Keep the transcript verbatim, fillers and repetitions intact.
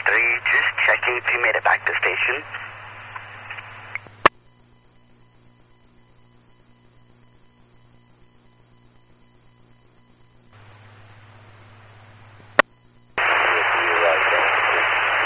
three, just checking if you made it back to station.